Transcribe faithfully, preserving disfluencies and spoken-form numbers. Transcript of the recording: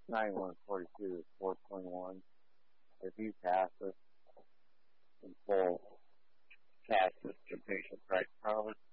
ninety-one forty-two is four twenty-one. If you pass us in full cash distribution price, probably